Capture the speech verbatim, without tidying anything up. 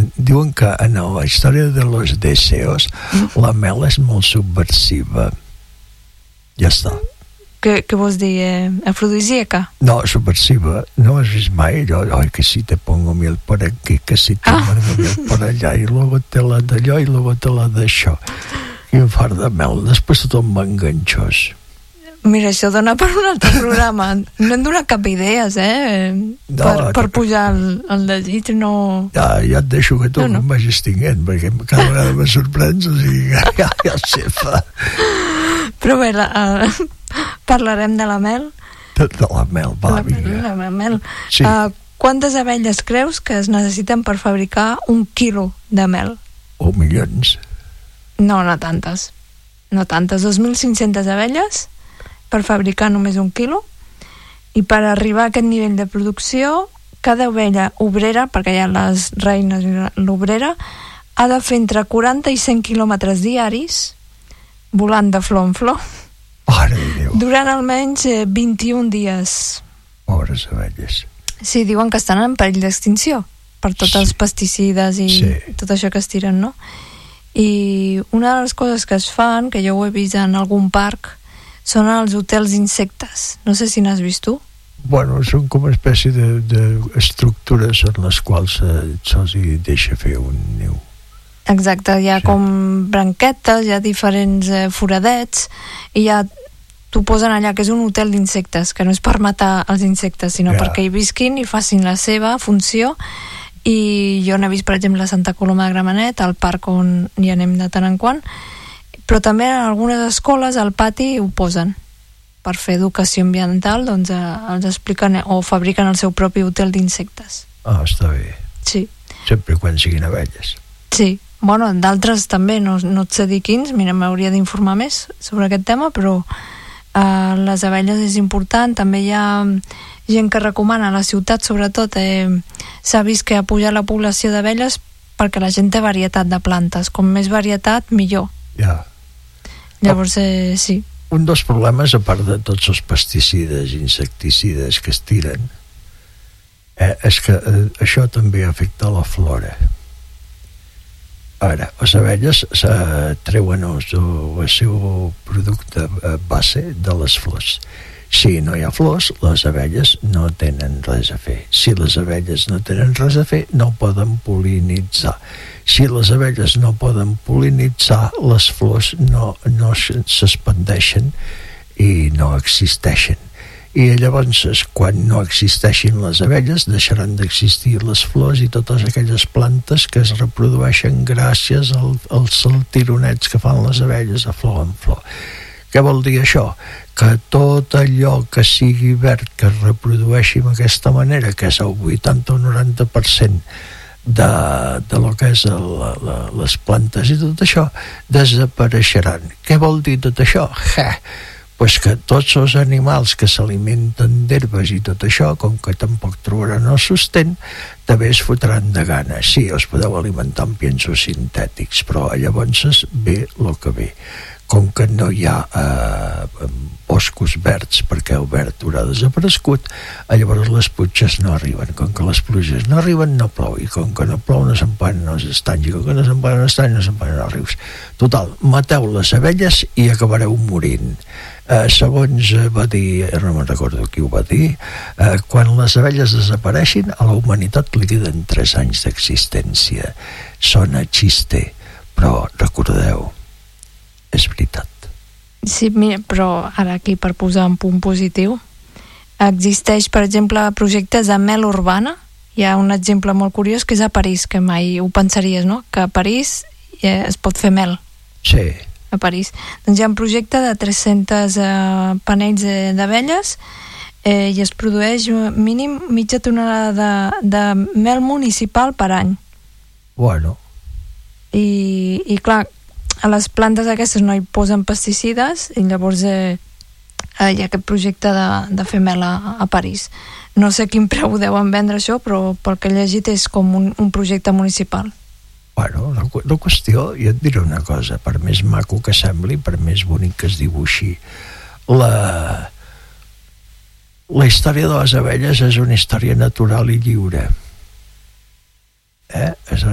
diuen que en la història de los deseos la mel és molt subversiva. Ja està. Què, què vols dir? Eh, afrodisíaca? No, subversiva. No has vist mai allò, oi, que si te pongo miel por aquí, que si te Ah. pongo miel por allà, i luego te la d'allò, i luego te la d'això. I em fart de mel. Després tothom va enganxós. Mira, això dona per un altre programa. No hem donat cap idees, eh? No, per, per no. pujar el, el desig, no... Ja, ja et deixo que tu No, no. em vagis tinguent, perquè cada vegada me sorprens, o sigui, ja, ja, ja sé, fa Però bé, la, uh, parlarem de la mel. de, de la mel, va, la, vinga. la, la mel. Sí. Uh, quantes abelles creus que es necessiten per fabricar un quilo de mel? O milions. No, no tantes. No tantes. dos mil cinc-centes abelles per fabricar només un quilo, i per arribar a aquest nivell de producció, cada ovella obrera, perquè hi ha les reines i l'obrera, ha de fer entre quaranta i cent quilòmetres diaris volant de flor en flor Mare de Déu, durant almenys eh, vint-i-un dies. pobres abelles. Sí, diuen que estan en perill d'extinció per tots Sí. els pesticides i Sí. tot això que es tiren, no? I una de les coses que es fan, que jo ho he vist en algun parc, són els hotels d'insectes. No sé si n'has vist tu. Bueno, són com una espècie d'estructures en les quals eh, se'ls hi deixa fer un niu. Exacte, hi ha Sí. com branquetes, hi ha diferents eh, foradets, i ja t'ho posen allà, que és un hotel d'insectes, que no és per matar els insectes, sinó Ja. perquè hi visquin i facin la seva funció. I jo n'he vist, per exemple, a Santa Coloma de Gramenet, al parc on hi anem de tant en quant, però també en algunes escoles al pati ho posen per fer educació ambiental, doncs eh, els expliquen o fabriquen el seu propi hotel d'insectes. Ah, està bé. Sí, Sempre quan siguin abelles. sí. Bueno, d'altres també, no, no et sé dir quins, mira, m'hauria d'informar més sobre aquest tema, però eh, les abelles és important. També hi ha gent que recomana a la ciutat, sobretot, eh, s'ha vist que ha pujat la població d'abelles perquè la gent té varietat de plantes. Com més varietat, millor. Ja. Llavors, eh, sí. Un dels problemes, a part de tots els pesticides i insecticides que es tiren, eh, és que eh, això també afecta la flora. Ara, les abelles eh, treuen el, el seu producte eh, base de les flors. Si no hi ha flors, les abelles no tenen res a fer. Si les abelles no tenen res a fer, no poden pol·linitzar. Si les abelles no poden pol·linitzar, les flors no, no s'expandeixen i no existeixen. I llavors, quan no existeixin les abelles, deixaran d'existir les flors i totes aquelles plantes que es reprodueixen gràcies al, als saltironets que fan les abelles a flor en flor. Què vol dir això? Que tot allò que sigui verd, que es reprodueixi d'aquesta manera, que és el vuitanta o noranta per cent de, de lo que és el, la, les plantes i tot això, desapareixeran. Què vol dir tot això? Ja, pues que tots els animals que s'alimenten d'herbes i tot això, com que tampoc trobaran el sostén, també es fotran de gana. Sí, els podeu alimentar amb piensos sintètics, però llavors ve el que ve. Com que no hi ha eh, boscos verds, perquè el verd haurà desaparegut, llavors les pluges no arriben. Com que les pluges no arriben, no plou, i com que no plou no s'empanen els estanys, i com que no s'empanen els estanys no s'empanen els rius. Total, mateu les abelles i acabareu morint. Eh, segons va dir, no me'n recordo qui ho va dir, eh, quan les abelles desapareixin, a la humanitat li queden tres anys d'existència. Sona xiste, però recordeu, és veritat. Sí, mira, però ara aquí per posar un punt positiu, existeix, per exemple, projectes de mel urbana. Hi ha un exemple molt curiós que és a París, que mai ho pensaries, no? Que a París eh, es pot fer mel. Sí. A París. Doncs hi ha un projecte de tres-cents eh, panells eh, d'abelles eh, i es produeix mínim mitja tonelada de, de mel municipal per any. Bueno. I, i clar, a les plantes aquestes no hi posen pesticides i llavors eh, eh, hi ha aquest projecte de, de fer mel a, a París. No sé quin preu ho deuen vendre això, però pel que he llegit és com un, un projecte municipal. Bueno, la, la qüestió, jo et diré una cosa, per més maco que sembli, per més bonic que es dibuixi, la, la història de les abelles és una història natural i lliure. Eh? És